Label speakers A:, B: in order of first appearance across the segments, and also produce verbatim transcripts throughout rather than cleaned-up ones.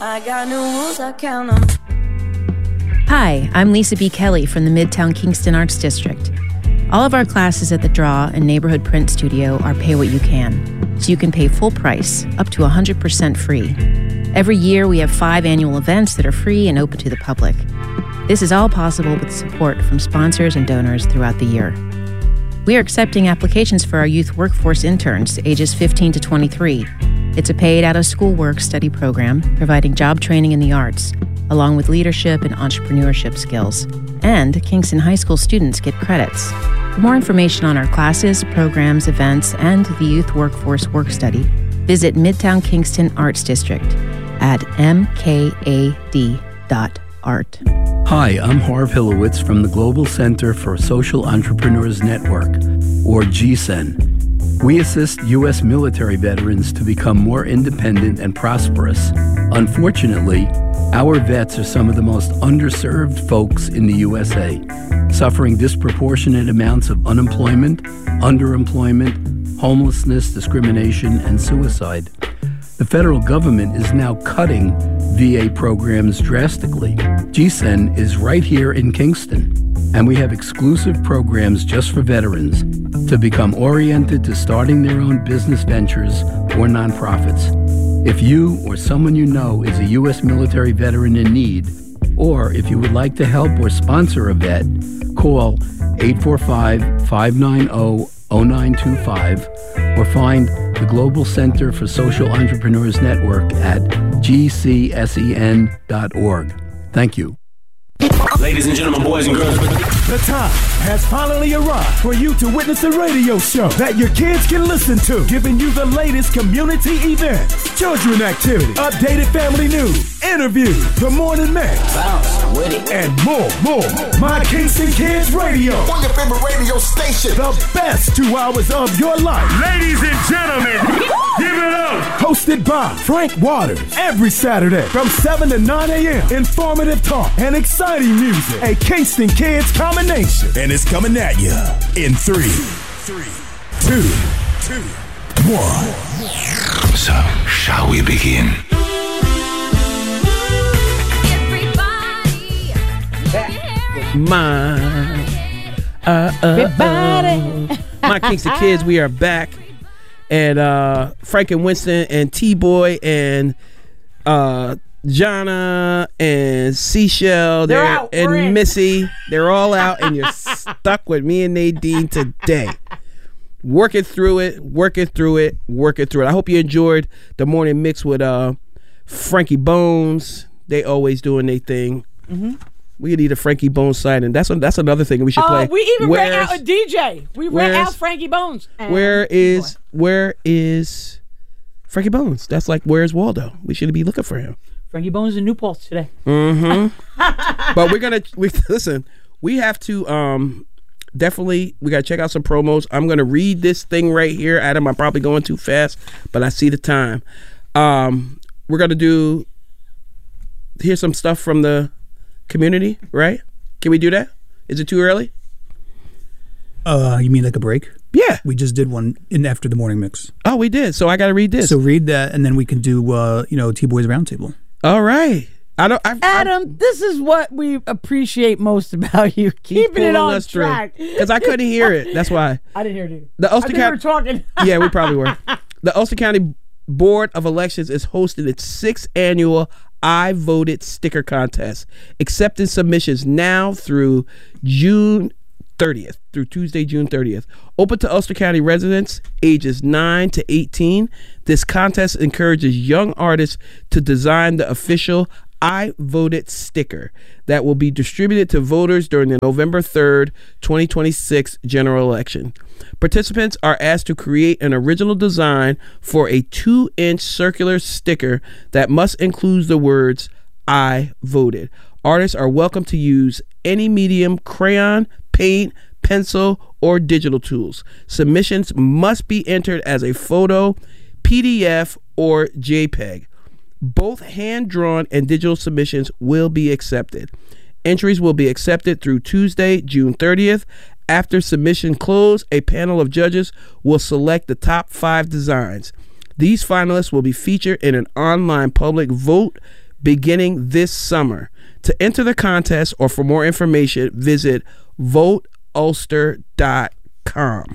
A: I got new rules, I count them.
B: Hi, I'm Lisa B. Kelly from the Midtown Kingston Arts District. All of our classes at the Draw and Neighborhood Print Studio are pay what you can, so you can pay full price, up to one hundred percent free. Every year we have five annual events that are free and open to the public. This is all possible with support from sponsors and donors throughout the year. We are accepting applications for our youth workforce interns ages fifteen to twenty-three. It's a paid out-of-school work-study program providing job training in the arts, along with leadership and entrepreneurship skills. And Kingston High School students get credits. For more information on our classes, programs, events, and the Youth Workforce Work-Study, visit Midtown Kingston Arts District at m k a d dot art.
C: Hi, I'm Harv Hilowitz from the Global Center for Social Entrepreneurs Network, or G C E N. We assist U S military veterans to become more independent and prosperous. Unfortunately, our vets are some of the most underserved folks in the U S A, suffering disproportionate amounts of unemployment, underemployment, homelessness, discrimination, and suicide. The federal government is now cutting V A programs drastically. G C E N is right here in Kingston, and we have exclusive programs just for veterans to become oriented to starting their own business ventures or nonprofits. If you or someone you know is a U S military veteran in need, or if you would like to help or sponsor a vet, call eight four five, five nine zero, zero nine two five or find the Global Center for Social Entrepreneurs Network at g c s e n dot org. Thank you.
D: Ladies and gentlemen, boys and girls,
E: the time has finally arrived for you to witness a radio show that your kids can listen to, giving you the latest community events, children activity, updated family news, interviews, the morning mix,
D: bounce with it,
E: and more, more. My Kingston Kids Radio,
F: on your favorite radio station,
E: the best two hours of your life.
G: Ladies and gentlemen, give it up.
E: Hosted by Frank Waters, every Saturday from seven to nine a.m. Informative talk and exciting music, a Kingston Kids combination.
F: And it's coming at you in three, three, two, two, one.
H: So, shall we begin?
I: Everybody,
J: My, uh, uh,
I: everybody.
J: uh, my Kingston Kids, we are back. And uh, Frank and Winston and T-Boy and uh, Jonna and Seashell,
I: They're
J: they're
I: out.
J: and
I: We're in.
J: Missy, they're all out, and you're stuck with me and Nadine today. Working through it, working through it, working through it. I hope you enjoyed the morning mix with uh, Frankie Bones. They always doing their thing.
I: Mm-hmm.
J: We need a Frankie Bones side, and that's that's another thing we should
I: Uh,
J: play.
I: we even
J: Where's,
I: ran out a D J. We ran
J: where's-
I: out Frankie Bones. And
J: Where is where is Frankie Bones? That's like, where's Waldo? We should be looking for him.
I: Frankie Bones in New Paltz today.
J: Mm-hmm. But we're gonna we listen. We have to um definitely we gotta check out some promos. I'm gonna read this thing right here, Adam. I'm probably going too fast, but I see the time. Um, we're gonna do here's some stuff from the community, right? Can we do that? Is it too early?
K: Uh, you mean like a break?
J: Yeah.
K: We just did one in after the morning mix.
J: Oh, we did. So I got to read this.
K: So read that, and then we can do, uh, you know, T-Boys Roundtable.
J: All right. I don't. I,
I: Adam, this is what we appreciate most about you, keeping it on track.
J: Because I couldn't hear it. That's why.
I: I didn't hear it either.
J: The Ulster
I: I think
J: County,
I: we were talking.
J: Yeah, we probably were. The Ulster County Board of Elections is hosting its sixth annual I Voted sticker contest. Accepting submissions now through June thirtieth, through Tuesday, June thirtieth. Open to Ulster County residents ages nine to eighteen. This contest encourages young artists to design the official I Voted sticker that will be distributed to voters during the November third, twenty twenty-six general election. Participants are asked to create an original design for a two-inch circular sticker that must include the words, I voted. Artists are welcome to use any medium, crayon, paint, pencil, or digital tools. Submissions must be entered as a photo, P D F, or JPEG. Both hand-drawn and digital submissions will be accepted. Entries will be accepted through Tuesday, June thirtieth. After submission close, a panel of judges will select the top five designs. These finalists will be featured in an online public vote beginning this summer. To enter the contest or for more information, visit vote ulster dot com.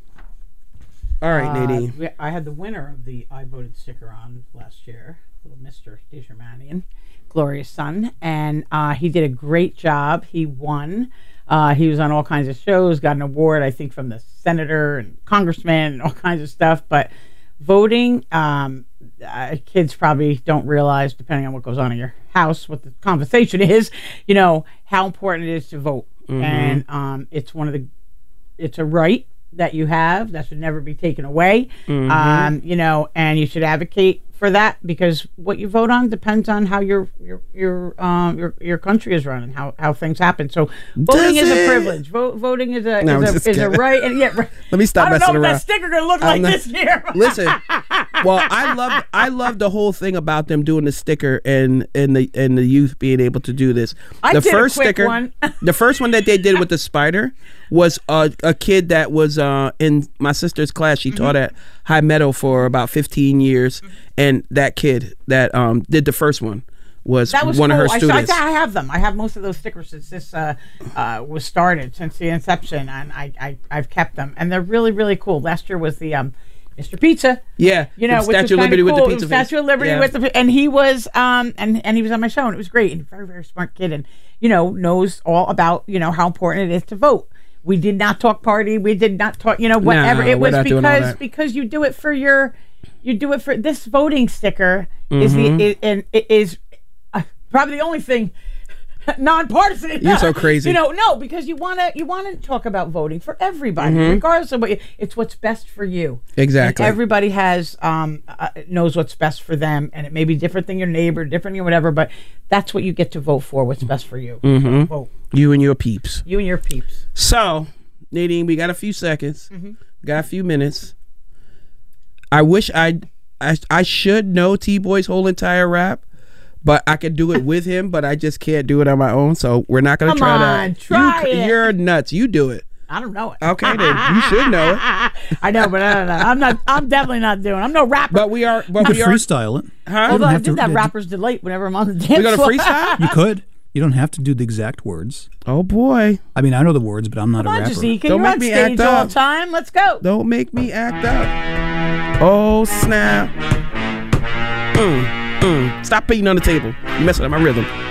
J: All right,
I: Uh,
J: Nadine.
I: we- I had the winner of the I Voted sticker on last year, little Mister Dejermanian, glorious son, and uh, he did a great job. He won. Uh, he was on all kinds of shows, got an award, I think, from the senator and congressman and all kinds of stuff. But voting, um, uh, kids probably don't realize, depending on what goes on in your house, what the conversation is, you know, how important it is to vote.
J: Mhm.
I: And um, it's one of the, it's a right that you have that should never be taken away.
J: Mhm.
I: Um, you know, and you should advocate for that, because what you vote on depends on how your your your um your, your country is run and how, how things happen. So voting
J: Does
I: is
J: it?
I: a privilege. Vote, voting is a
J: No, I'm
I: is,
J: just
I: a, is a
J: kidding.
I: right. And yeah, right.
J: Let me stop
I: I don't
J: messing
I: know
J: around.
I: what that sticker gonna look
J: I'm
I: like
J: not-
I: this year.
J: Listen, well, I love I love the whole thing about them doing the sticker and and the and the youth being able to do this.
I: I
J: the
I: did a
J: first
I: quick
J: sticker,
I: one.
J: the first one that they did with the spider was a, a kid that was uh, in my sister's class. She
I: Mm-hmm.
J: taught at High Meadow for about fifteen years, and that kid that um, did the first one was,
I: That was
J: one
I: cool.
J: of her
I: I,
J: students.
I: I, I have them. I have most of those stickers since this uh, uh, was started, since the inception, and I, I I've kept them, and they're really really cool. Last year was the um, Mister Pizza.
J: Yeah,
I: you know,
J: the
I: which
J: Statue of
I: was
J: Liberty
I: kinda
J: with the
I: cool.
J: pizza
I: Statue
J: face.
I: of Liberty
J: Yeah.
I: with the, and he was um, and and he was on my show, and it was great, and very very smart kid, and you know knows all about you know how important it is to vote. We did not talk party. We did not talk, you know, whatever.
J: No,
I: it
J: we're
I: was
J: not doing all
I: because
J: that.
I: because you do it for your, you do it for this voting sticker is
J: Mhm.
I: the is, and it is uh, probably the only thing nonpartisan.
J: You're so crazy.
I: You know, no, because you want to you want to talk about voting for everybody,
J: Mhm.
I: regardless of what you, it's what's best for you.
J: Exactly.
I: And everybody has um uh, knows what's best for them, and it may be different than your neighbor, different than whatever, but that's what you get to vote for. What's best for you.
J: Mhm.
I: So vote.
J: You and your peeps.
I: You and your peeps.
J: So, Nadine, we got a few seconds.
I: Mhm.
J: Got a few minutes. I wish I, I I should know T-Boy's whole entire rap, but I could do it with him, but I just can't do it on my own. So we're not gonna
I: Come
J: try
I: on,
J: that.
I: try
J: you,
I: it.
J: You're nuts. You do it.
I: I don't know it.
J: Okay, then you should know it.
I: I know, but I don't know. I'm not. I'm definitely not doing. I'm no rapper.
J: But we are. But
K: You
J: we
K: could
J: are.
K: freestyle it.
J: Huh?
I: Although
K: don't
I: I
K: have
I: did
K: to-
I: that
K: uh,
I: rapper's delight whenever I'm on the dance
J: gonna
I: floor.
J: freestyle?
K: You could. You don't have to do the exact words.
J: Oh boy!
K: I mean, I know the words, but I'm not
I: Come
K: a
I: on,
K: rapper.
I: Jazika,
J: Don't
I: you're
J: make
I: on
J: me
I: stage
J: act
I: all
J: up.
I: the time. Let's go.
J: Don't make me act up. Oh snap! Mm, mm. Stop beating on the table. You're messing up my rhythm.